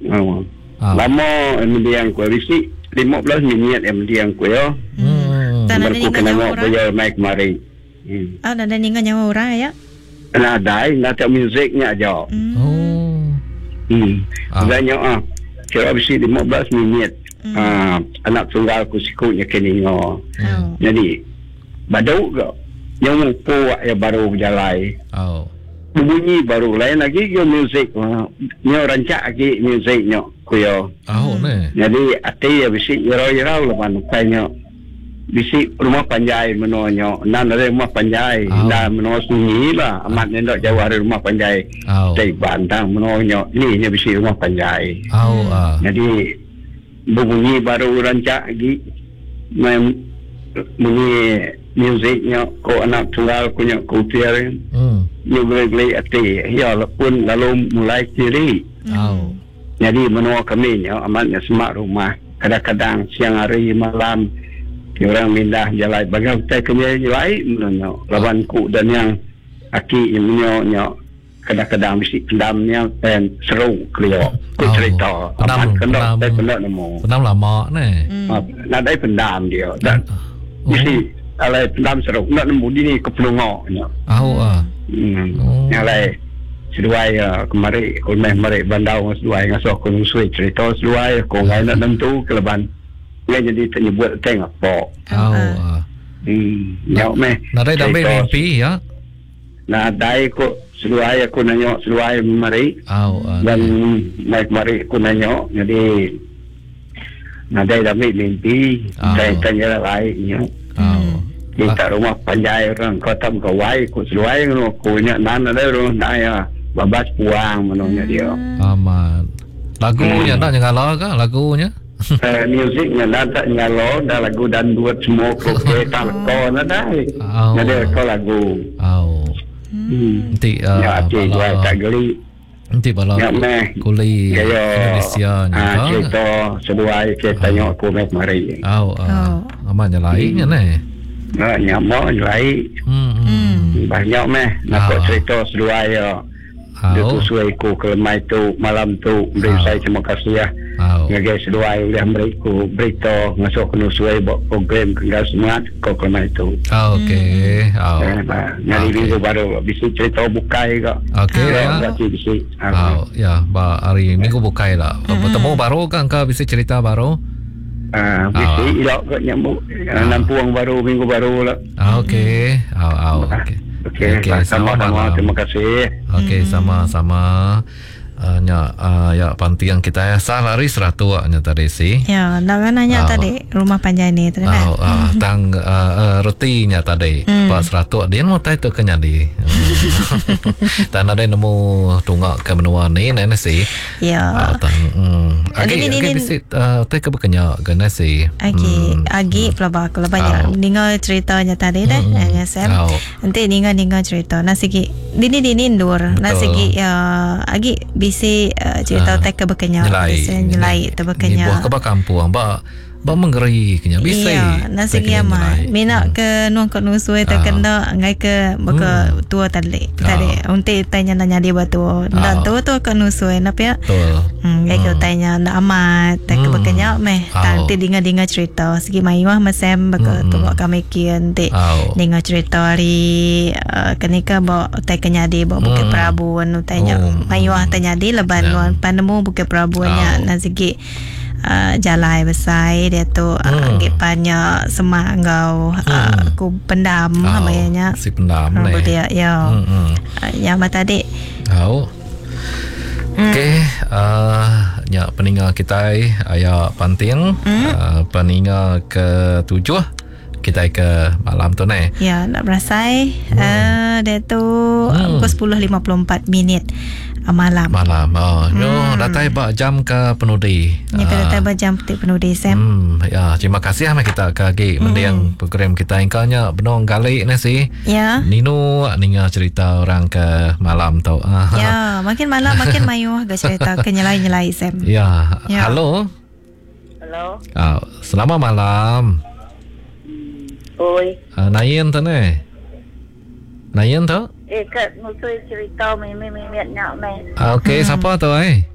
Lama mendiang ku bisi 15 minit yang mendiang ku yo. Aku kena ngok bayar naik mari. Dan ningan nyawa orang ya. Nah dai nak musiknya aja. Banyak kira bisi 15 minit. Anak tunggal ku sikutnya kini ngo. Jadi badau ke yang puak ya baru berjalan. Bunyi baru lain lagi yo muzik. Nyo rancak lagi musiknya ku yo. Jadi ati ya bisi yero-yero lepan tanya. Bisi rumah panjai menonyo. Nan ada rumah panjai. Dan meno sunyi lah. Amat nendok jauh ada rumah panjai. Dari Bantang menonyo. Ni bisi rumah panjai. Jadi bunyi baru rancak lagi bunyi musiknya ko anak tunggal punya kutir geli ati ya pun lalu mulai ciri jadi menua kami amatnya semak rumah kadang-kadang siang hari malam orang mindah jalan bagai kita kami jalan menonyo lawanku dan yang aki menonyo kadang-kadang mesti pendamnya dan seru kelio cerita apa kena nemu pendam lama ni nak ada pendam dia dan mesti alai pendam seru nak nemu di ni kepelungok yang lain seduai kemari mari bandau seduai ngasuh ku nusui cerita seduai ku ngai nak nentu keleban dia jadi ternyebut tengok apa nak ada damai mimpi ya nak ada ku seluai aku nanya seluai mari dan naik mari aku nanya jadi nadai dami mimpi saya tanya lainnya kita rumah panjai orang kota Kawai aku seluai aku nak nan ada orang naya babas puang menanya dia aman lagunya nak ngalo ke lagunya musiknya tak ngalo dah lagu dan duet semua kroke talko ada kau lagu nanti tak geli nanti bala kuli Indonesia cerita seduai kita tanya aku naik mari aman lainnya ni nyamak lain banyak nak cerita seduai dia tu suai ku kelemai tu malam tu beri saya terima kasih ya ngagai seduai oleh mereka berita masuk kena suai buat program kena semangat kau kelemai tu nyari minggu baru bisa cerita bukai kak ya hari minggu bukai lah bertemu baru kan kau bisa cerita baru bisa ilak kak nyambut nampuang baru minggu baru lah Okey, sama-sama. Terima kasih. Okey, sama-sama. Ya pantiang kita ya salari 100 nya tadi sih. Ya, nanya tadi rumah panjai ni tadi kan. Tang rotinya tadi. Pas 100 dia mau tai tu kenyadi. Dan ada nemu tunggak ke menua ni nenek sih. Ya. Agi visit tai ke bekenya gana sih. Agi pelabak kalau banyak dengar ceritanya tadi dah. Ya Sam. Nanti dengar cerita nasigi dini indur nasigi agi bisi cerita tak ke bekenya nyelai tu bekenya buah ke kampung ba menggeri kenya bisa nasi kiama mina ke nuang ke nusui tak kena ngai ke beka tua tadi unti tanya nanya dia batu dan tu ke nusui napa ya ngai ke tanya nak amat tak ke bekenya tanti dengar cerita segi mai wah masem beka tu kami kian ti dengar cerita hari kenika ba tak kenya di ba bukit prabu anu tanya mai wah tanya di leban nuan panemu bukit prabunya nasigi jalai besai dia tu gipannya semangau ku pendam namanya si pendam ni dia yang tadi okey nya peninga kita aya panting peninga ke-7 kita ke malam tu ni ya nak berasai dia tu pukul 10.54 malam datai ba jam ke penudi ni datai ba jam penudi Sam ya terima kasih kita kagi mendiang program kita ingkanya benong gali ni sih ya Nino ninga cerita orang ke malam tu ya makin malam makin mayu ga cerita kenyelai Sam ya halo selamat malam oi Nayan tu ni Nayan tu kat nusui cerita mimi nak mai okey siapa tu